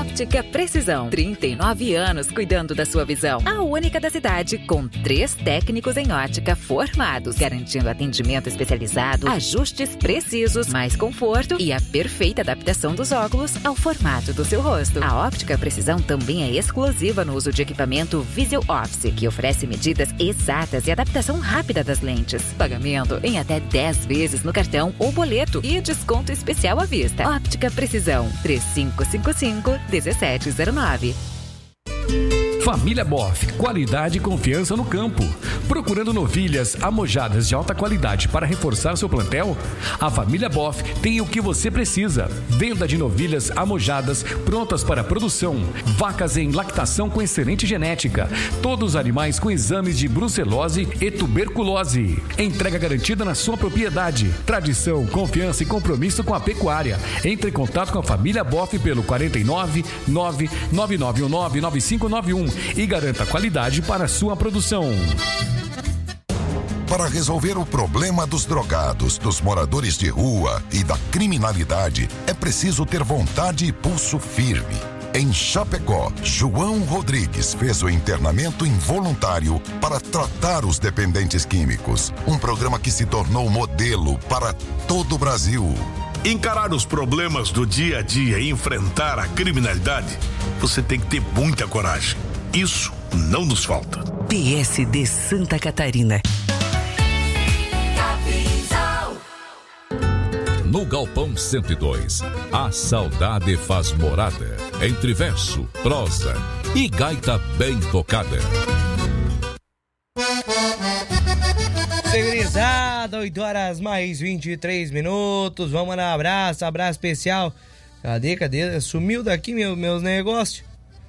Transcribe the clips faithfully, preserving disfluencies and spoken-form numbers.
Óptica Precisão, trinta e nove anos cuidando da sua visão. A única da cidade, com três técnicos em ótica formados, garantindo atendimento especializado, ajustes precisos, mais conforto e a perfeita adaptação dos óculos ao formato do seu rosto. A Óptica Precisão também é exclusiva no uso de equipamento Visual Office, que oferece medidas exatas e adaptação rápida das lentes. Pagamento em até dez vezes no cartão ou boleto e desconto especial à vista. Óptica Precisão, três cinco cinco cinco, um sete zero nove. Família Boff, qualidade e confiança no campo. Procurando novilhas amojadas de alta qualidade para reforçar seu plantel? A Família Boff tem o que você precisa. Venda de novilhas amojadas prontas para produção. Vacas em lactação com excelente genética. Todos os animais com exames de brucelose e tuberculose. Entrega garantida na sua propriedade. Tradição, confiança e compromisso com a pecuária. Entre em contato com a Família Boff pelo quarenta e nove, nove nove nove um nove, nove cinco nove um e garanta qualidade para a sua produção. Para resolver o problema dos drogados, dos moradores de rua e da criminalidade, é preciso ter vontade e pulso firme. Em Chapecó, João Rodrigues fez o internamento involuntário para tratar os dependentes químicos. Um programa que se tornou modelo para todo o Brasil. Encarar os problemas do dia a dia e enfrentar a criminalidade, você tem que ter muita coragem. Isso não nos falta. P S D Santa Catarina. No Galpão cento e dois, a saudade faz morada, entre verso, prosa e gaita bem tocada. Segurizada, oito horas mais vinte e três minutos. Vamos mandar um abraço, abraço especial. Cadê, cadê? Sumiu daqui meu, meus negócios.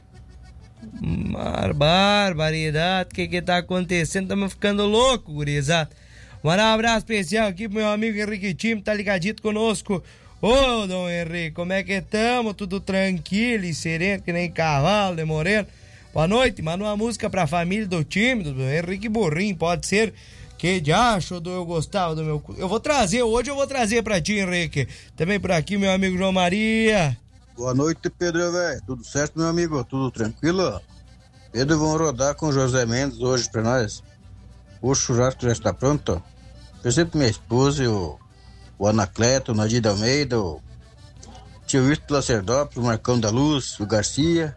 Mar, barbaridade, o que que tá acontecendo? Estamos ficando louco, gurizada. Mandar um abraço especial aqui pro meu amigo Henrique Time, tá ligadito conosco. Ô, Dom Henrique, como é que estamos? Tudo tranquilo e sereno, que nem cavalo de moreno. Boa noite, manda uma música pra família do time, do Henrique Burrinho, pode ser. Que de acho do eu gostava do meu... Eu vou trazer, hoje eu vou trazer pra ti, Henrique. Também por aqui, meu amigo João Maria. Boa noite, Pedro, velho. Tudo certo, meu amigo? Tudo tranquilo? Pedro, vamos rodar com o José Mendes hoje pra nós. O churrasco já está pronto. Pensei pra minha esposa, o, o Anacleto, o Nadir de Almeida, o tio Vitor Lacerdópolis, o Marcão da Luz, o Garcia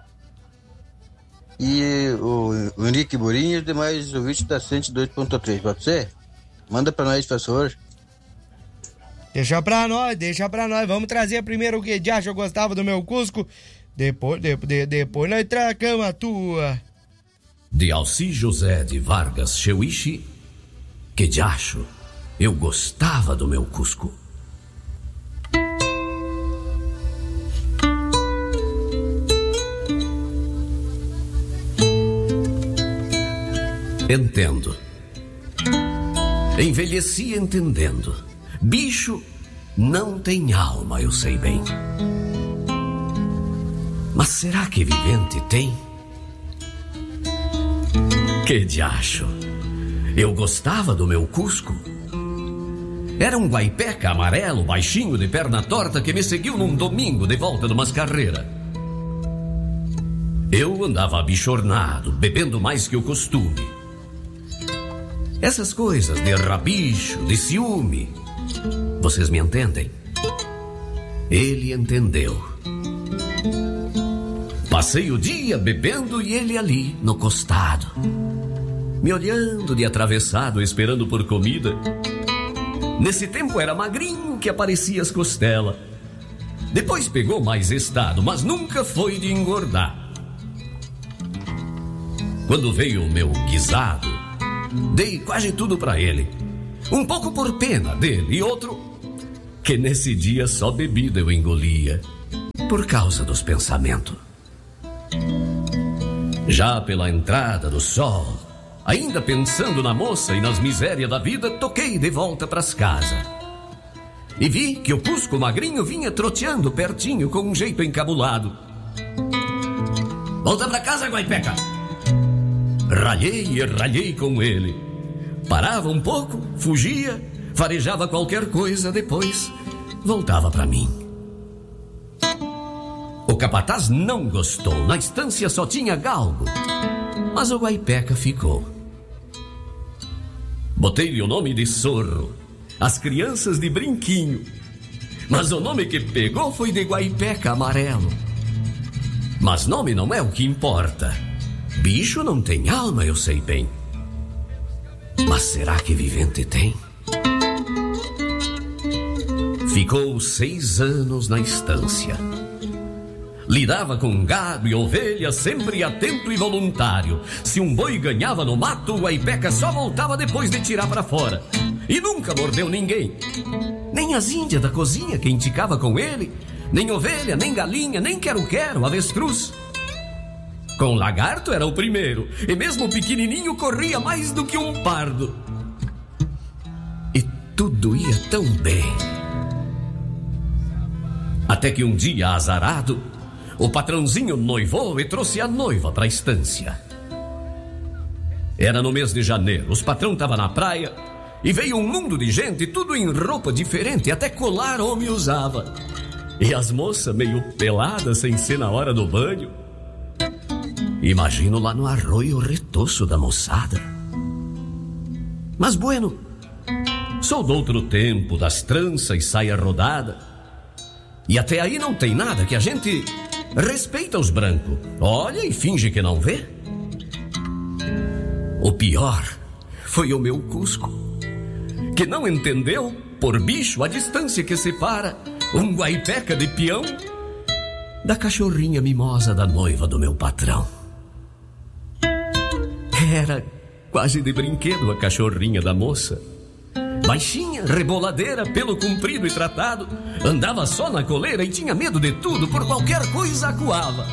e o, o Henrique Burinho e os demais ouvintes da cento e dois ponto três. Pode ser? Manda pra nós, por favor. Deixa pra nós, deixa pra nós. Vamos trazer primeiro o que de acho eu gostava do meu Cusco. Depois, de, de, depois nós tracamos a tua. De Alci José de Vargas Cheuichi, que de acho eu gostava do meu Cusco. Entendo. Envelheci entendendo. Bicho não tem alma, eu sei bem. Mas será que vivente tem? Que diacho! Eu gostava do meu Cusco. Era um guaipeca amarelo, baixinho, de perna torta, que me seguiu num domingo de volta de umas carreiras. Eu andava abichornado, bebendo mais que o costume. Essas coisas de rabicho, de ciúme, vocês me entendem? Ele entendeu. Passei o dia bebendo e ele ali, no costado, me olhando de atravessado, esperando por comida. Nesse tempo era magrinho que aparecia as costelas. Depois pegou mais estado, mas nunca foi de engordar. Quando veio o meu guisado, dei quase tudo pra ele. Um pouco por pena dele e outro que nesse dia só bebida eu engolia, por causa dos pensamentos. Já pela entrada do sol, ainda pensando na moça e nas misérias da vida, toquei de volta pras casas. E vi que o Cusco magrinho vinha troteando pertinho com um jeito encabulado. Volta pra casa, guaipeca! Ralhei e ralhei com ele. Parava um pouco, fugia, farejava qualquer coisa, depois voltava pra mim. O capataz não gostou. Na estância só tinha galgo, mas o Guaipeca ficou. Botei-lhe o nome de Sorro, as crianças de Brinquinho, mas o nome que pegou foi de Guaipeca Amarelo. Mas nome não é o que importa. Bicho não tem alma, eu sei bem. Mas será que vivente tem? Ficou seis anos na estância. Lidava com gado e ovelha, sempre atento e voluntário. Se um boi ganhava no mato, o Guaipeca só voltava depois de tirar pra fora. E nunca mordeu ninguém. Nem as índias da cozinha que indicava com ele, nem ovelha, nem galinha, nem quero-quero, avestruz. Com lagarto era o primeiro, e mesmo pequenininho corria mais do que um pardo. E tudo ia tão bem. Até que um dia, azarado, o patrãozinho noivou e trouxe a noiva para a estância. Era no mês de janeiro, os patrão estavam na praia e veio um mundo de gente, tudo em roupa diferente, até colar homem usava. E as moças meio peladas, sem ser na hora do banho. Imagino lá no arroio o retoço da moçada. Mas bueno, sou do outro tempo, das tranças e saia rodada. E até aí não tem nada, que a gente respeita os brancos. Olha e finge que não vê. O pior foi o meu Cusco, que não entendeu, por bicho, a distância que separa um Guaipeca de peão da cachorrinha mimosa da noiva do meu patrão. Era quase de brinquedo a cachorrinha da moça. Baixinha, reboladeira, pelo comprido e tratado, andava só na coleira e tinha medo de tudo, por qualquer coisa acuava.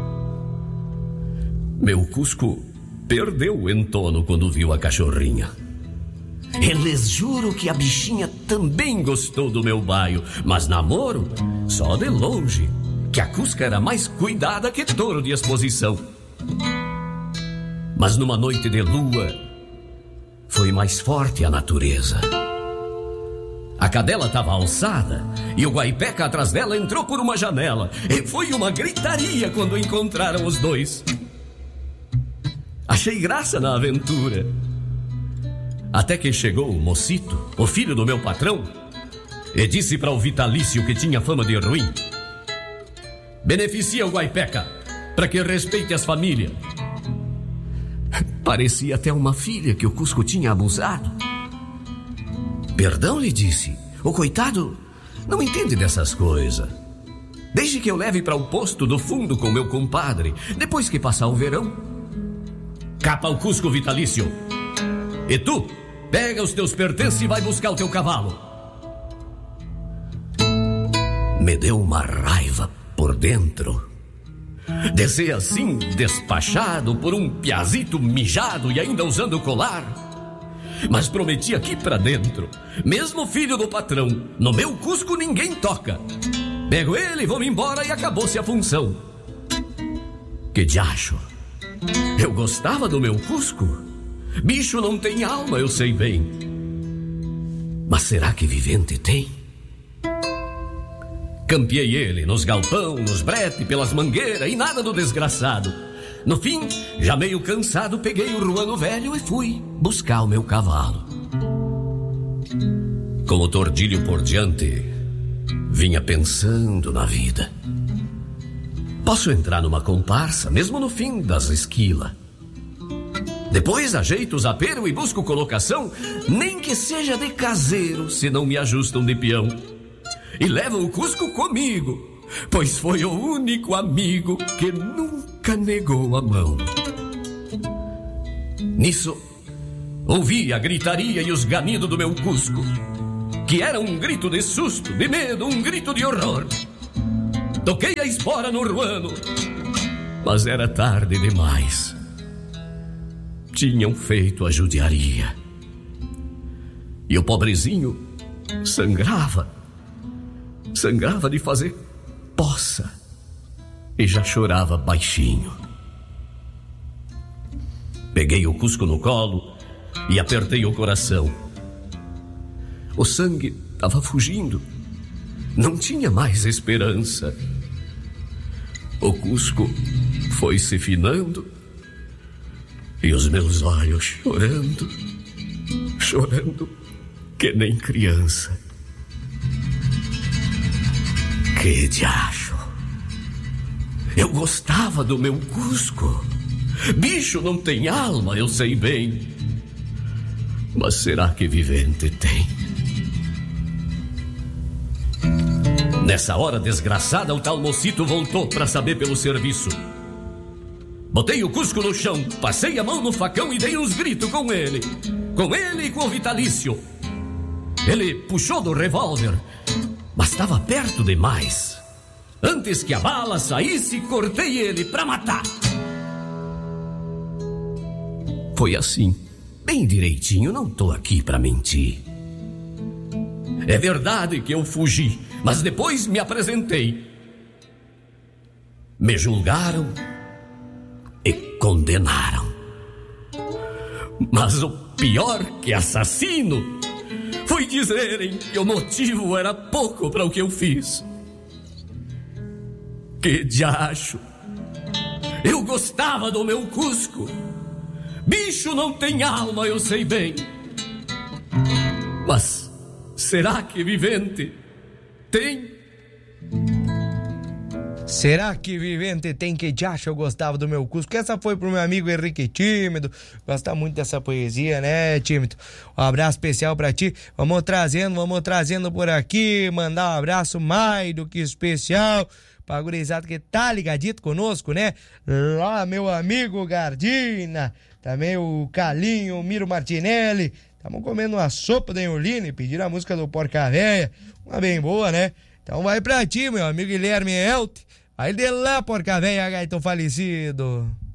Meu Cusco perdeu o entono quando viu a cachorrinha. Eles juro que a bichinha também gostou do meu baio, mas namoro só de longe, que a Cusca era mais cuidada que touro de exposição. Mas numa noite de lua, foi mais forte a natureza. A cadela estava alçada e o Guaipeca atrás dela entrou por uma janela. E foi uma gritaria quando encontraram os dois. Achei graça na aventura. Até que chegou o Mocito, o filho do meu patrão, e disse para o Vitalício, que tinha fama de ruim: beneficia o Guaipeca, para que respeite as famílias. Parecia até uma filha que o Cusco tinha abusado. Perdão, lhe disse, o coitado não entende dessas coisas. Desde que eu leve para o posto do fundo com meu compadre, depois que passar o verão. Capa o Cusco, Vitalício. E tu, pega os teus pertences e vai buscar o teu cavalo. Me deu uma raiva por dentro. Descer assim, despachado por um piazito mijado e ainda usando colar. Mas prometi aqui pra dentro, mesmo filho do patrão, no meu Cusco ninguém toca. Pego ele, vou-me embora e acabou-se a função. Que diacho, eu gostava do meu Cusco. Bicho não tem alma, eu sei bem. Mas será que vivente tem? Campeei ele nos galpão, nos brete, pelas mangueiras e nada do desgraçado. No fim, já meio cansado, peguei o ruano velho e fui buscar o meu cavalo. Com o tordilho por diante, vinha pensando na vida. Posso entrar numa comparsa, mesmo no fim das esquilas. Depois ajeito o zapeiro e busco colocação, nem que seja de caseiro, se não me ajustam de peão. E levo o Cusco comigo, pois foi o único amigo que nunca negou a mão. Nisso, ouvi a gritaria e os ganidos do meu Cusco, que era um grito de susto, de medo, um grito de horror. Toquei a espora no ruano, mas era tarde demais. Tinham feito a judiaria. E o pobrezinho sangrava, sangrava de fazer poça e já chorava baixinho. Peguei o Cusco no colo e apertei o coração. O sangue estava fugindo, não tinha mais esperança. o Cusco foi se finando e os meus olhos chorando, chorando que nem criança. Que diacho! Eu gostava do meu Cusco. Bicho não tem alma, eu sei bem. Mas será que vivente tem? Nessa hora desgraçada, o tal mocito voltou pra saber pelo serviço. Botei o Cusco no chão, passei a mão no facão e dei uns gritos com ele. Com ele e com o Vitalício. Ele puxou do revólver, mas estava perto demais. Antes que a bala saísse, cortei ele pra matar. Foi assim, bem direitinho, não tô aqui pra mentir. É verdade que eu fugi, mas depois me apresentei. Me julgaram e condenaram. Mas o pior que assassino foi dizerem que o motivo era pouco para o que eu fiz. Que diacho! Eu gostava do meu Cusco. Bicho não tem alma, eu sei bem. Mas será que vivente tem? Será que vivente tem? Que diacho, eu gostava do meu Cusco. Essa foi pro meu amigo Henrique Tímido. Gosta muito dessa poesia, né, Tímido? Um abraço especial pra ti. Vamos trazendo, vamos trazendo por aqui. Mandar um abraço mais do que especial pra gurizada que tá ligadito conosco, né? Lá, meu amigo Gardina. Também o Calinho, o Miro Martinelli. Estamos comendo uma sopa da Enholine. Pediram a música do Porca Véia. Uma bem boa, né? Então vai pra ti, meu amigo Guilherme Helt. Vai de lá, Porca Véia, gaito falecido.